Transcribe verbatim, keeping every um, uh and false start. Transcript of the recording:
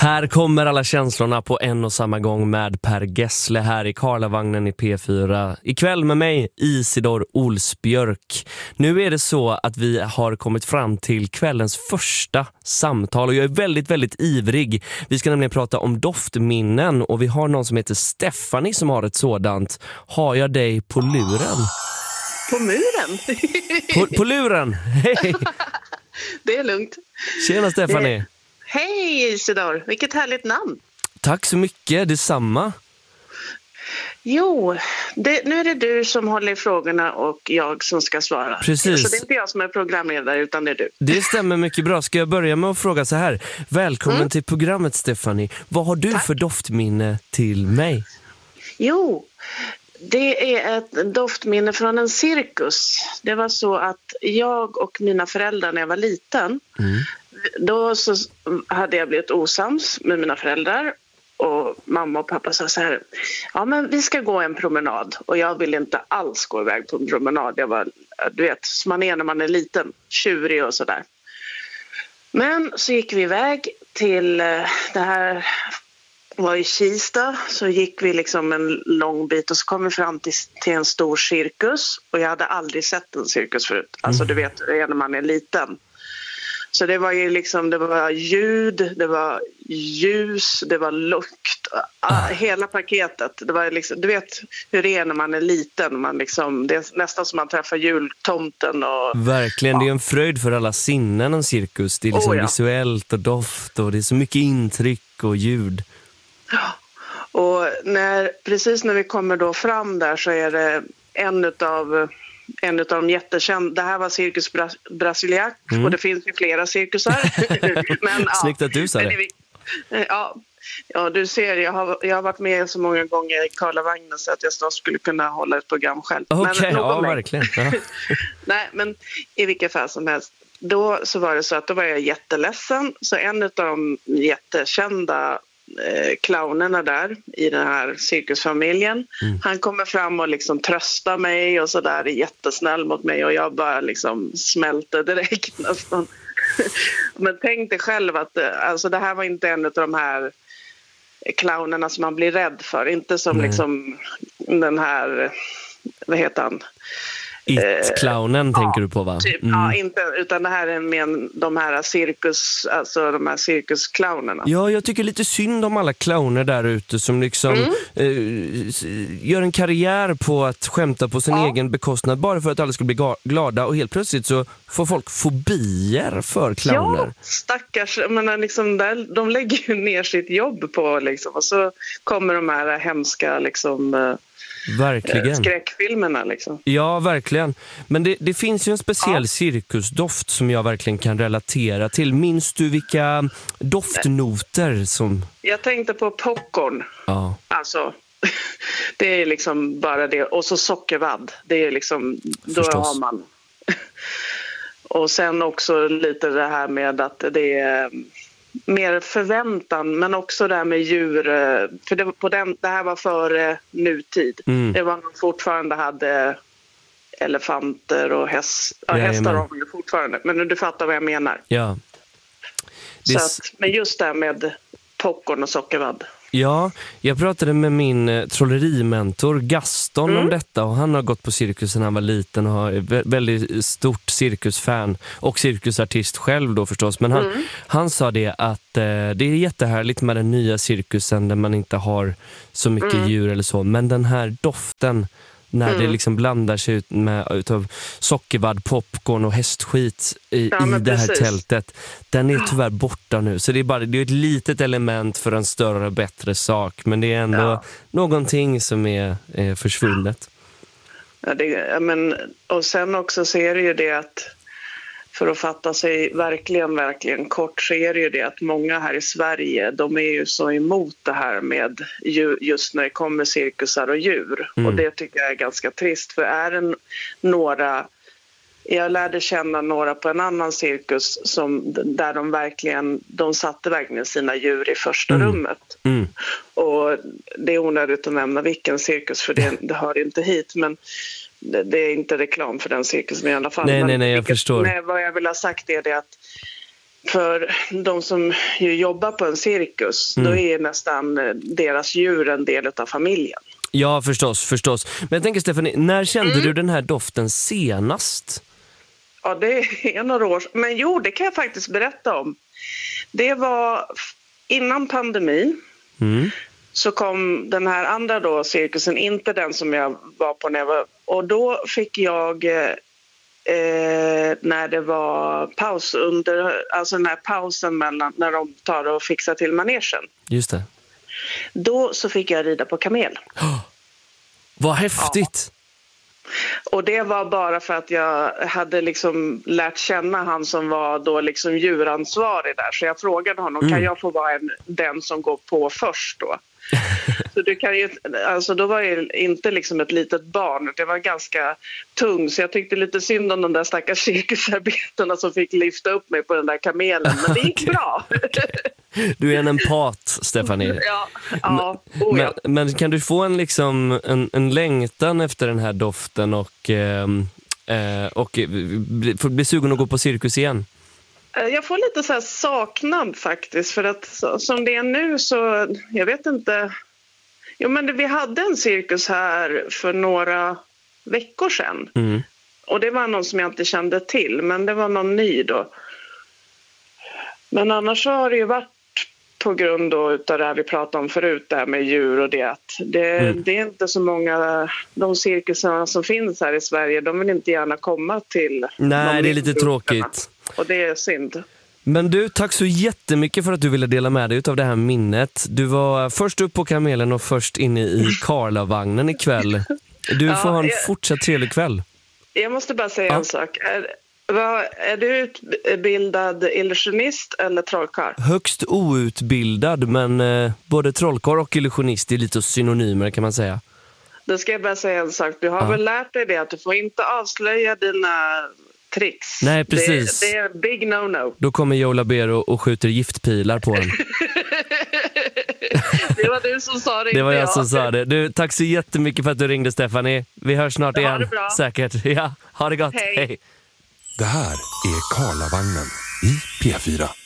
Här kommer alla känslorna på en och samma gång med Per Gessle här i Karlavagnen i P fyra. Ikväll med mig Isidor Olsbjörk. Nu är det så att vi har kommit fram till kvällens första samtal och jag är väldigt, väldigt ivrig. Vi ska nämligen prata om doftminnen och vi har någon som heter Stephanie som har ett sådant. Har jag dig på luren? På muren? På, på luren, hej! Det är lugnt. Tjena Stephanie. Det... Hej Isidor, vilket härligt namn. Tack så mycket, detsamma. Jo, det, nu är det du som håller i frågorna och jag som ska svara. Precis. Så det är inte jag som är programledare utan det är du. Det stämmer mycket bra. Ska jag börja med att fråga så här. Välkommen mm. till programmet Stephanie. Vad har du Tack. för doftminne till mig? Jo, det är ett doftminne från en cirkus. Det var så att jag och mina föräldrar när jag var liten, mm. då så hade jag blivit osams med mina föräldrar. Och mamma och pappa sa så här, ja men vi ska gå en promenad. Och jag ville inte alls gå iväg på en promenad. Jag var, du vet, som man är när man är liten, tjurig och sådär. Men så gick vi iväg till det här, var i Kista. Så gick vi liksom en lång bit och så kom vi fram till, till en stor cirkus. Och jag hade aldrig sett en cirkus förut. Alltså du vet, när man är liten. Så det var ju liksom, det var ljud, det var ljus, det var lukt, ah. hela paketet. Det var liksom, du vet hur det är när man är liten, man liksom, det är nästan som man träffar jultomten. Och, verkligen, ja. Det är en fröjd för alla sinnen en cirkus. Det är liksom oh, ja. visuellt och doft och det är så mycket intryck och ljud. Ja, och när, precis när vi kommer då fram där så är det en utav... En av de jättekända, det här var Cirkus Bra- Brasiliac mm. och det finns ju flera cirkusar. Men, snyggt ja, att du sa det. det ja, ja, du ser, jag har, jag har varit med så många gånger i Karlavagnen så att jag snart skulle kunna hålla ett program själv. Okej, okay, ja mig. verkligen. Ja. Nej, men i vilket fall som helst. Då så var det så att då var jag jätteledsen. Så en av de jättekända Eh, clownerna där i den här cirkusfamiljen mm. han kommer fram och liksom tröstar mig och sådär, är jättesnäll mot mig och jag bara liksom smälter direkt nästan. Men tänk dig själv att alltså, det här var inte en av de här clownerna som man blir rädd för, inte som Nej. liksom den här, vad heter han? It-clownen eh, tänker ja, du på va? Typ, mm. Ja, inte, utan det här är med de här cirkus, alltså de här cirkusclownerna. Ja, jag tycker lite synd om alla clowner där ute som liksom mm. eh, gör en karriär på att skämta på sin ja. egen bekostnad bara för att alla ska bli ga- glada och helt plötsligt så får folk fobier för clowner. Ja, stackars, men liksom där, de lägger ju ner sitt jobb på liksom, och så kommer de här hemska liksom verkligen. skräckfilmerna liksom. Ja, verkligen. Men det, det finns ju en speciell ja. cirkusdoft som jag verkligen kan relatera till. Minns du vilka doftnoter som... Jag tänkte på popcorn. Ja. Alltså, det är liksom bara det. Och så sockervadd. Det är liksom, då Förstås. har man. Och sen också lite det här med att det är mer förväntan, men också det här med djur, för det, på den, det här var före nutid. Mm. Det var man fortfarande hade elefanter och häst, ja, hästar har man ju fortfarande, men du fattar vad jag menar. Ja. Så att, men just det här med popcorn och sockervadd. Ja, jag pratade med min eh, trollerimentor Gaston mm. om detta och han har gått på cirkus när han var liten och är väldigt stort cirkusfan och cirkusartist själv då förstås. Men han, mm. han sa det att eh, det är jättehärligt med den nya cirkusen där man inte har så mycket mm. djur eller så. Men den här doften när mm. det liksom blandar sig ut med utav sockervadd, popcorn och hästskit i, ja, i det här precis. tältet. Den är tyvärr borta nu. Så det är bara det är ett litet element för en större och bättre sak. Men det är ändå ja. någonting som är, är försvunnet. Ja, det, men, och sen också ser det ju det att för att fatta sig verkligen, verkligen kort så är det ju det att många här i Sverige, de är ju så emot det här med just när det kommer cirkusar och djur. Mm. Och det tycker jag är ganska trist, för är det några, jag lärde känna några på en annan cirkus som, där de verkligen, de satte verkligen sina djur i första mm. rummet. Mm. Och det är onödigt att nämna vilken cirkus, för det, det hör inte hit, men det, det är inte reklam för den cirkusen i alla fall. Nej, men nej, nej, jag vilket, förstår. Nej, vad jag vill ha sagt är det att För de som ju jobbar på en cirkus, mm. då är nästan deras djur en del av familjen. Ja, förstås, förstås. Men jag tänker, Stephanie, när kände mm. du den här doften senast? Ja, det är några år. Men jo, det kan jag faktiskt berätta om. Det var innan pandemin. Mm. Så kom den här andra då, cirkusen, inte den som jag var på när jag var. Och då fick jag, eh, när det var paus under, alltså den här pausen mellan, när de tar och fixar till manegen. Just det. Då så fick jag rida på kamel. Oh, vad häftigt! Ja. Och det var bara för att jag hade liksom lärt känna han som var då liksom djuransvarig där. Så jag frågade honom, mm. kan jag få vara en, den som går på först då? Så du kan ju, alltså då var jag inte liksom ett litet barn, det var ganska tung, så jag tyckte lite synd om de där stackars cirkusarbetarna som fick lyfta upp mig på den där kamelen, men det gick okay. bra. Du är en empat, Stephanie. Ja, ja. Oh, ja. Men, men kan du få en, liksom, en, en längtan efter den här doften och, eh, och bli, bli sugen att gå på cirkus igen? Jag får lite så här saknad faktiskt, för att så, som det är nu så, jag vet inte. Jo, men det, vi hade en cirkus här för några veckor sedan. Mm. Och det var någon som jag inte kände till, men det var någon ny då. Men annars så har det ju varit på grund då utav det här vi pratade om förut, det här med djur och det. Att det, mm. det är inte så många, de cirkusarna som finns här i Sverige, de vill inte gärna komma till. Nej, det är lite tråkigt. Och det är synd. Men du, tack så jättemycket för att du ville dela med dig av det här minnet. Du var först upp på kamelen och först inne i Karlavagnen ikväll. Du ja, får ha en jag, fortsatt trevlig kväll. Jag måste bara säga ja. en sak. Är, vad, är du utbildad illusionist eller trollkarl? Högst outbildad, men eh, både trollkarl och illusionist är lite synonymer, kan man säga. Då ska jag bara säga en sak. Du har ja. väl lärt dig det, att du får inte avslöja dina tricks. Nej, precis. Det, det är big no-no. Då kommer Joe Labero och skjuter giftpilar på en. Det var du som sa det. Det var jag, jag som sa det. Du, tack så jättemycket för att du ringde, Stephanie. Vi hörs snart igen. Ha det bra. Säkert. Ja, ha det gott. Hej. Hej. Det här är Karlavagnen i P fyra.